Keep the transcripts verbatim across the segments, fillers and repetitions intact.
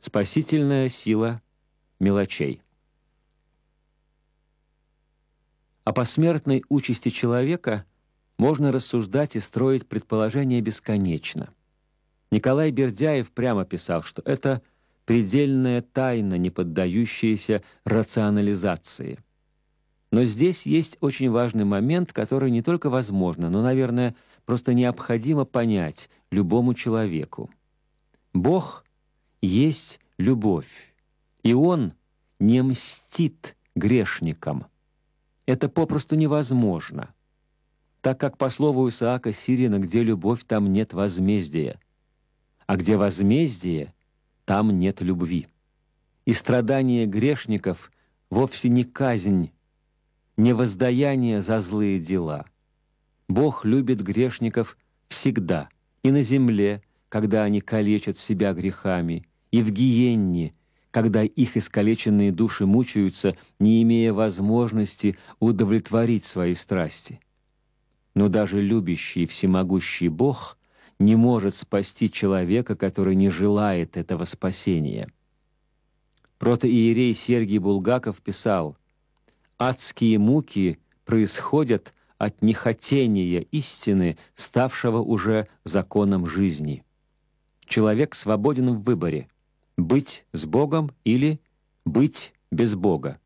Спасительная сила мелочей. О посмертной участи человека можно рассуждать и строить предположения бесконечно. Николай Бердяев прямо писал, что это предельная тайна, не поддающаяся рационализации. Но здесь есть очень важный момент, который не только возможно, но, наверное, просто необходимо понять любому человеку. Бог есть любовь, и Он не мстит грешникам. Это попросту невозможно, так как по слову Исаака Сирина, где любовь, там нет возмездия, а где возмездие, там нет любви. И страдания грешников вовсе не казнь, не воздаяние за злые дела. Бог любит грешников всегда, и на земле, когда они калечат себя грехами, и в гиенне, когда их искалеченные души мучаются, не имея возможности удовлетворить свои страсти. Но даже любящий и всемогущий Бог не может спасти человека, который не желает этого спасения. Протоиерей Сергий Булгаков писал: «Адские муки происходят от нехотения истины, ставшего уже законом жизни. Человек свободен в выборе — быть с Богом или быть без Бога.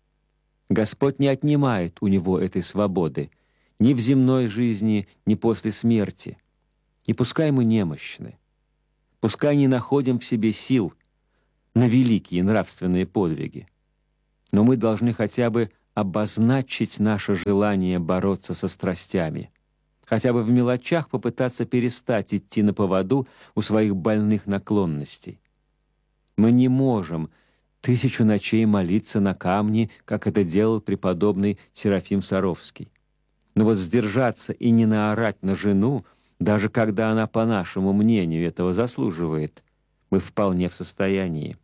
Господь не отнимает у него этой свободы ни в земной жизни, ни после смерти. И пускай мы немощны, пускай не находим в себе сил на великие нравственные подвиги, но мы должны хотя бы обозначить наше желание бороться со страстями, хотя бы в мелочах попытаться перестать идти на поводу у своих больных наклонностей. Мы не можем тысячу ночей молиться на камне, как это делал преподобный Серафим Саровский. Но вот сдержаться и не наорать на жену, даже когда она, по нашему мнению, этого заслуживает, мы вполне в состоянии.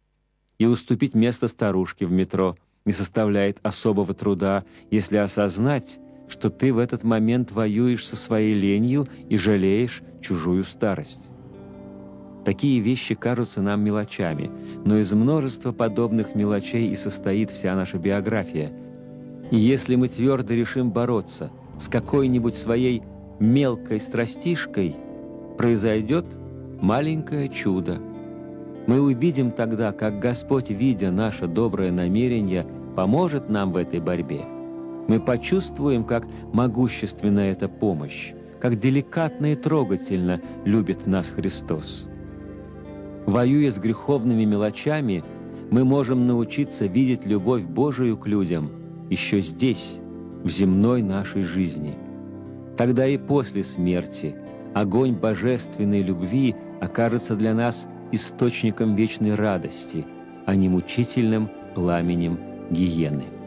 И уступить место старушке в метро не составляет особого труда, если осознать, что ты в этот момент воюешь со своей ленью и жалеешь чужую старость. Такие вещи кажутся нам мелочами, но из множества подобных мелочей и состоит вся наша биография. И если мы твердо решим бороться с какой-нибудь своей мелкой страстишкой, произойдет маленькое чудо. Мы увидим тогда, как Господь, видя наше доброе намерение, поможет нам в этой борьбе. Мы почувствуем, как могущественна эта помощь, как деликатно и трогательно любит нас Христос. Воюя с греховными мелочами, мы можем научиться видеть любовь Божию к людям еще здесь, в земной нашей жизни. Тогда и после смерти огонь божественной любви окажется для нас источником вечной радости, а не мучительным пламенем гиены.